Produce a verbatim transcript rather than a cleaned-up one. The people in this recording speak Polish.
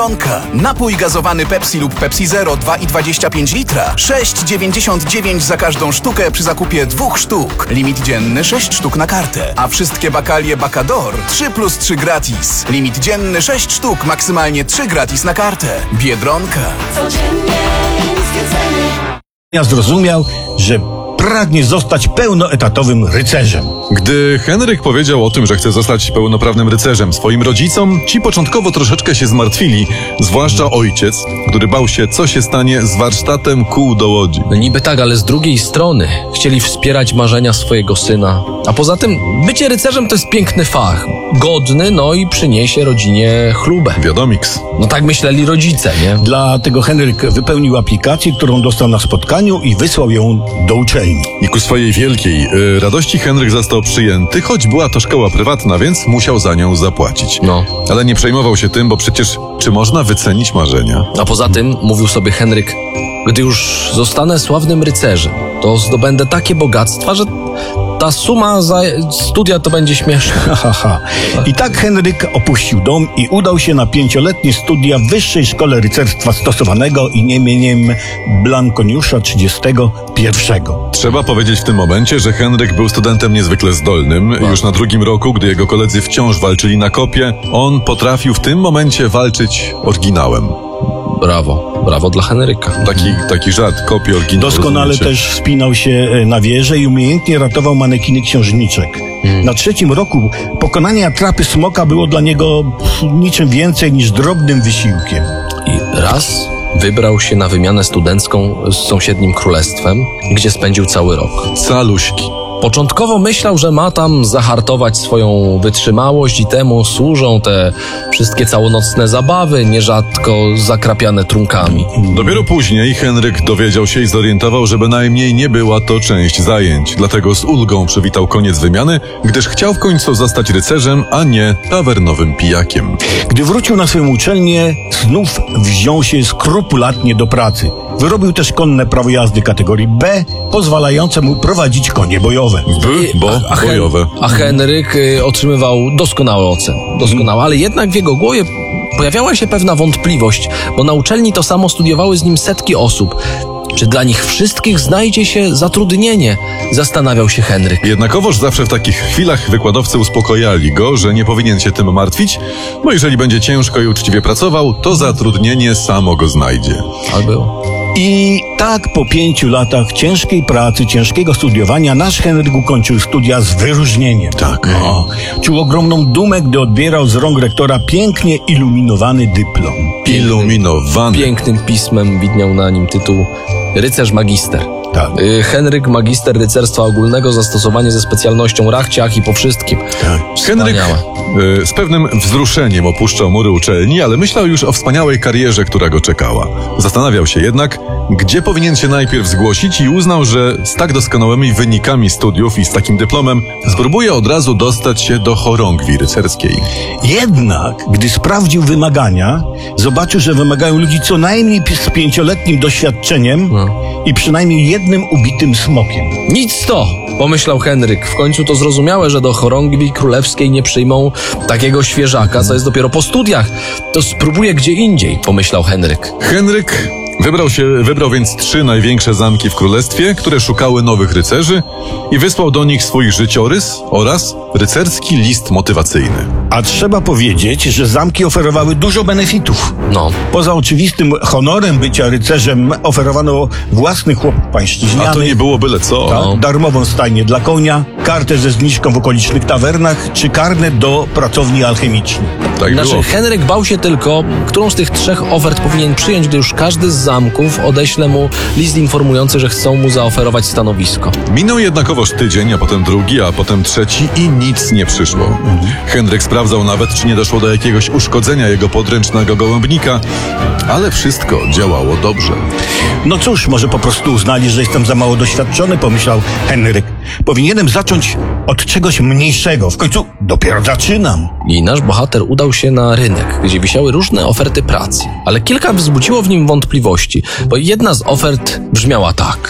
Biedronka. Napój gazowany Pepsi lub Pepsi Zero dwa i dwadzieścia pięć litra. sześć dziewięćdziesiąt dziewięć za każdą sztukę przy zakupie dwóch sztuk. Limit dzienny sześć sztuk na kartę. A wszystkie bakalie Bacador trzy plus trzy gratis. Limit dzienny sześć sztuk, maksymalnie trzy gratis na kartę. Biedronka. Codziennie niskie ceny. Ja zrozumiał, że pragnie zostać pełnoetatowym rycerzem. Gdy Henryk powiedział o tym, że chce zostać pełnoprawnym rycerzem swoim rodzicom, ci początkowo troszeczkę się zmartwili, zwłaszcza ojciec, który bał się, co się stanie z warsztatem kół do łodzi. No niby tak, ale z drugiej strony chcieli wspierać marzenia swojego syna. A poza tym bycie rycerzem to jest piękny fach. Godny, no i przyniesie rodzinie chlubę. Wiadomiks. No tak myśleli rodzice, nie? Dlatego Henryk wypełnił aplikację, którą dostał na spotkaniu i wysłał ją do uczelni. I ku swojej wielkiej y, radości Henryk został przyjęty, choć była to szkoła prywatna, więc musiał za nią zapłacić. No. Ale nie przejmował się tym, bo przecież czy można wycenić marzenia? A poza tym, mówił sobie Henryk, gdy już zostanę sławnym rycerzem, to zdobędę takie bogactwa, że ta suma za studia to będzie śmieszna. Ha, ha, ha. I tak Henryk opuścił dom i udał się na pięcioletnie studia w Wyższej Szkole Rycerstwa Stosowanego imieniem Blankoniusza trzydziestego pierwszego. Trzeba powiedzieć w tym momencie, że Henryk był studentem niezwykle zdolnym. Już na drugim roku, gdy jego koledzy wciąż walczyli na kopie, on potrafił w tym momencie walczyć oryginałem. Brawo, brawo dla Henryka. Taki, taki żart, kopie oryginał. Doskonale rozumiecie? też wspinał się na wieżę i umiejętnie ratował manekiny księżniczek. Hmm. Na trzecim roku pokonanie atrapy smoka było dla niego pff, niczym więcej niż drobnym wysiłkiem. I raz wybrał się na wymianę studencką z sąsiednim królestwem, gdzie spędził cały rok. Caluśki. Początkowo myślał, że ma tam zahartować swoją wytrzymałość i temu służą te wszystkie całonocne zabawy, nierzadko zakrapiane trunkami. Dopiero później Henryk dowiedział się i zorientował, że bynajmniej nie była to część zajęć. Dlatego z ulgą przywitał koniec wymiany, gdyż chciał w końcu zostać rycerzem, a nie tawernowym pijakiem. Gdy wrócił na swoją uczelnię, znów wziął się skrupulatnie do pracy. Wyrobił też konne prawo jazdy kategorii B, pozwalające mu prowadzić konie bojowe. B, bo a, a, Hen- bojowe. a Henryk y, otrzymywał doskonałe oceny. Doskonałe, ale jednak w jego głowie pojawiała się pewna wątpliwość, bo na uczelni to samo studiowały z nim setki osób. Czy dla nich wszystkich znajdzie się zatrudnienie? Zastanawiał się Henryk. Jednakowoż zawsze w takich chwilach wykładowcy uspokajali go, że nie powinien się tym martwić, bo jeżeli będzie ciężko i uczciwie pracował, to zatrudnienie samo go znajdzie. Ale było. I tak po pięciu latach ciężkiej pracy, ciężkiego studiowania nasz Henryk ukończył studia z wyróżnieniem. Tak. O, czuł ogromną dumę, gdy odbierał z rąk rektora pięknie iluminowany dyplom. Iluminowany. Pięknym pismem widniał na nim tytuł Rycerz Magister. Tak. Y, Henryk Magister Rycerstwa Ogólnego, zastosowanie ze specjalnością rachciach i po wszystkim. Tak. Henryk Wspaniałe. y, z pewnym wzruszeniem opuszczał mury uczelni, ale myślał już o wspaniałej karierze, która go czekała. Zastanawiał się jednak, gdzie powinien się najpierw zgłosić i uznał, że z tak doskonałymi wynikami studiów i z takim dyplomem spróbuje od razu dostać się do chorągwi rycerskiej. Jednak, gdy sprawdził wymagania, zobaczył, że wymagają ludzi co najmniej pi- z pięcioletnim doświadczeniem No. i przynajmniej jednym ubitym smokiem. Nic to, pomyślał Henryk. W końcu to zrozumiałe, że do chorągwi królewskiej nie przyjmą takiego świeżaka, co jest dopiero po studiach. To spróbuję gdzie indziej, pomyślał Henryk. Henryk wybrał się, wybrał więc trzy największe zamki w królestwie, które szukały nowych rycerzy i wysłał do nich swój życiorys oraz rycerski list motywacyjny. A trzeba powiedzieć, że zamki oferowały dużo benefitów. No, Poza oczywistym honorem bycia rycerzem oferowano własny chłop pańszczyźniany, A to nie było byle co. tak, No. darmową stajnię dla konia, kartę ze zniżką w okolicznych tawernach czy karnet do pracowni alchemicznej. Tak znaczy było. Henryk bał się tylko, którą z tych trzech ofert powinien przyjąć, gdy już każdy z zamków odeśle mu list informujący, że chcą mu zaoferować stanowisko. Minął jednakowoż tydzień, a potem drugi, a potem trzeci i nic nie przyszło. Henryk sprawdzał nawet, czy nie doszło do jakiegoś uszkodzenia jego podręcznego gołębnika, ale wszystko działało dobrze. No cóż, może po prostu uznali, że jestem za mało doświadczony, pomyślał Henryk. Powinienem zacząć od czegoś mniejszego. W końcu dopiero zaczynam. I nasz bohater udał się na rynek, gdzie wisiały różne oferty pracy. Ale kilka wzbudziło w nim wątpliwości, bo jedna z ofert brzmiała tak.